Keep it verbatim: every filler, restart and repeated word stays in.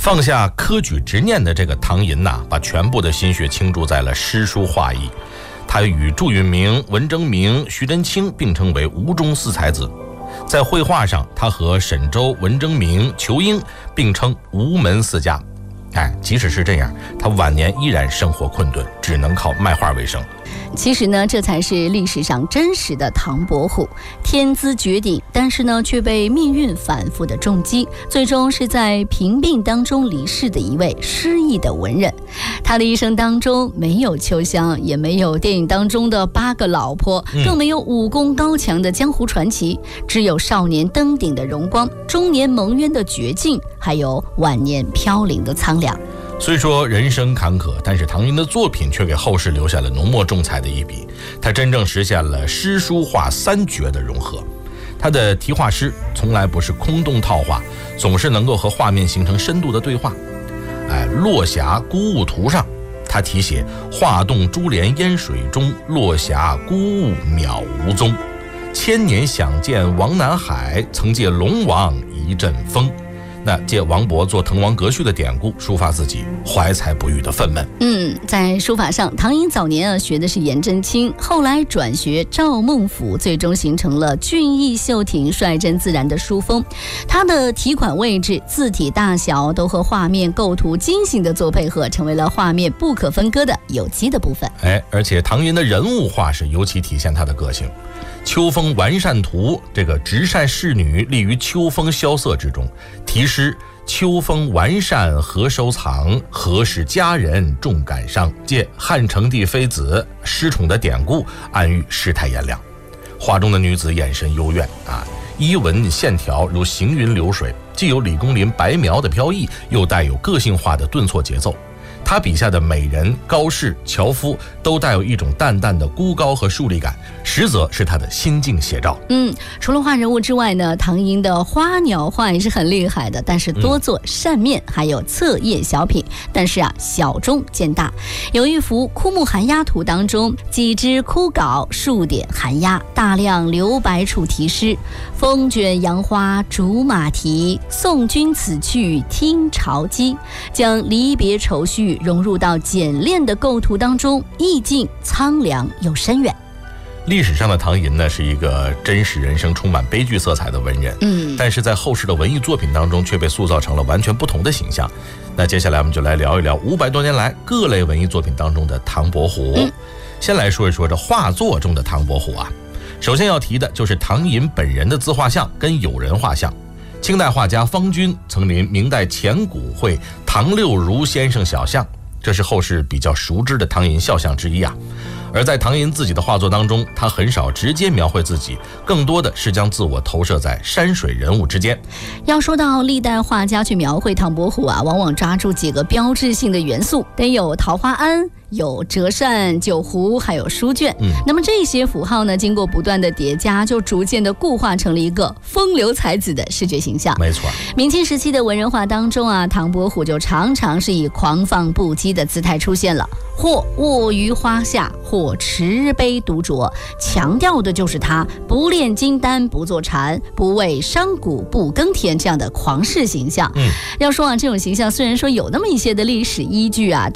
放下科举执念的这个唐寅呐，把全部的心血倾注在了诗书画艺。他与祝允明、文征明、徐祯卿并称为吴中四才子。在绘画上，他和沈周、文征明、仇英并称吴门四家。哎，即使是这样，他晚年依然生活困顿，只能靠卖画为生。 其实呢，这才是历史上真实的唐伯虎，天资绝顶，但是呢，却被命运反复的重击，最终是在贫病当中离世的一位失意的文人。他的一生当中，没有秋香，也没有电影当中的八个老婆，更没有武功高强的江湖传奇，只有少年登顶的荣光，中年蒙冤的绝境，还有晚年飘零的苍凉。 虽说人生坎坷，但是唐寅的作品却给后世留下了浓墨重彩的一笔。他真正实现了诗书画三绝的融合。他的题画诗从来不是空洞套话，总是能够和画面形成深度的对话。哎，落霞孤鹜图上，他题写画动珠帘烟水中，落霞孤鹜渺无踪。千年想见王南海，曾借龙王一阵风。那借王勃做滕王阁序的典故，抒发自己怀才不遇的愤懑。 嗯，在书法上，唐寅早年啊学的是颜真卿，后来转学赵孟頫，最终形成了俊逸秀挺、率真自然的书风。他的题款位置、字体大小都和画面构图精心的做配合，成为了画面不可分割的有机的部分。 哎，而且唐寅的人物画是尤其体现他的个性。秋风完善图，这个直善仕女立于秋风萧瑟之中，题诗秋风完善何收藏，何使佳人重感伤，借汉成帝妃子失宠的典故，暗喻世态炎凉。画中的女子眼神幽怨啊，衣纹线条如行云流水，既有李公麟白描的飘逸，又带有个性化的顿挫节奏。他笔下的美人、高士、樵夫都带有一种淡淡的孤高和疏离感，实则是他的心境写照。 嗯，除了画人物之外呢，唐寅的花鸟画也是很厉害的，但是多做扇面，嗯、还有册页小品，但是啊，小中见大。有一幅枯木寒鸦图当中，几枝枯槁，数点寒鸦，大量留白处题诗：风卷杨花竹马蹄，送君此去听潮鸡，将离别愁绪融入到简练的构图当中，意境苍凉又深远。 历史上的唐寅呢，是一个真实人生充满悲剧色彩的文人，嗯，但是在后世的文艺作品当中却被塑造成了完全不同的形象。那接下来我们就来聊一聊五百多年来各类文艺作品当中的唐伯虎。嗯、先来说一说这画作中的唐伯虎啊，首先要提的就是唐寅本人的自画像跟友人画像。清代画家方均曾临明代钱谷绘唐六如先生小像，这是后世比较熟知的唐寅肖像之一啊。而在唐寅自己的画作当中，他很少直接描绘自己，更多的是将自我投射在山水人物之间。 要说到历代画家去描绘唐伯虎啊，往往抓住几个标志性的元素，得有桃花庵，有折扇、酒壶，还有书卷。嗯，那么这些符号呢，经过不断的叠加，就逐渐的固化成了一个风流才子的视觉形象。 没错， 明清时期的文人画当中啊，唐伯虎就常常是以狂放不羁的姿态出现了，或卧于花下，或持杯独酌，强调的就是他不炼金丹不坐禅，不为商贾不耕田这样的狂士形象。嗯，要说啊，这种形象虽然说有那么一些的历史依据啊，